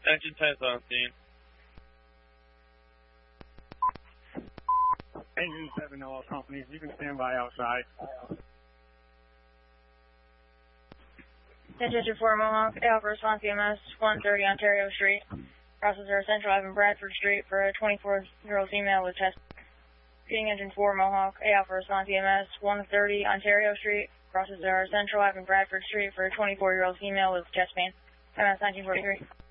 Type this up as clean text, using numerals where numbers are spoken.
Engine 10's on scene. Engine 7, all companies, you can stand by outside. Attention 4 Mohawk, Alpha response EMS, 130 Ontario Street. Crosses our Central Ave and Bradford Street for a 24-year-old female with chest. Repeating Engine 4 Mohawk, Alpha response EMS, 130 Ontario Street. Crosses our Central Ave and Bradford Street for a 24-year-old female with chest pain. MS 1943.